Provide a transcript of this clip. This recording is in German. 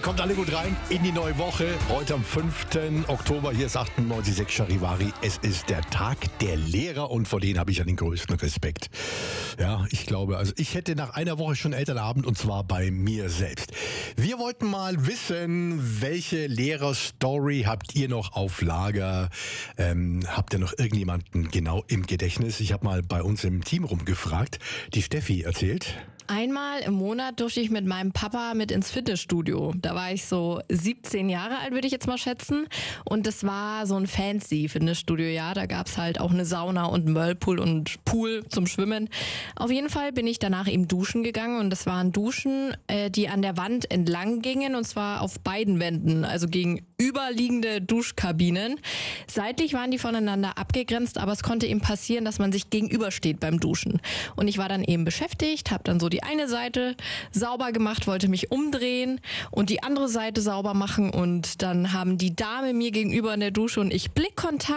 kommt alle gut rein in die neue Woche. Heute am 5. Oktober, hier ist 98.6 Charivari. Es ist der Tag der Lehrer und vor denen habe ich ja den größten Respekt. Ja, ich glaube, also ich hätte nach einer Woche schon Elternabend und zwar bei mir selbst. Wir wollten mal wissen, welche Lehrerstory habt ihr noch auf Lager? Habt ihr noch irgendjemanden genau im Gedächtnis? Ich habe mal bei uns im Team rumgefragt. Die Steffi erzählt. Einmal im Monat durfte ich mit meinem Papa mit ins Fitnessstudio. Da war ich so 17 Jahre alt, würde ich jetzt mal schätzen. Und das war so ein fancy Fitnessstudio, ja. Da gab's halt auch eine Sauna und einen Whirlpool und Pool zum Schwimmen. Auf jeden Fall bin ich danach eben duschen gegangen und das waren Duschen, die an der Wand entlang gingen und zwar auf beiden Wänden, also gegenüberliegende Duschkabinen. Seitlich waren die voneinander abgegrenzt, aber es konnte eben passieren, dass man sich gegenübersteht beim Duschen. Und ich war dann eben beschäftigt, habe dann so die eine Seite sauber gemacht, wollte mich umdrehen und die andere Seite sauber machen und dann haben die Dame mir gegenüber in der Dusche und ich Blickkontakt